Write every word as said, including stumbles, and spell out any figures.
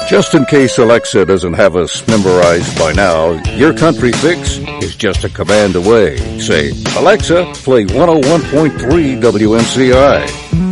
Just in case Alexa doesn't have us memorized by now, your country fix is just a command away. Say, Alexa, play one oh one point three W M C I.